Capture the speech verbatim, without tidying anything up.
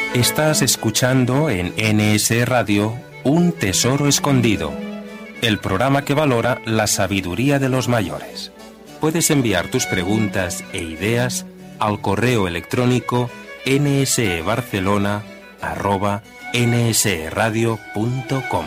Estás escuchando en N S Radio Un Tesoro Escondido, el programa que valora la sabiduría de los mayores. Puedes enviar tus preguntas e ideas al correo electrónico n s e barcelona arroba n s e radio punto com.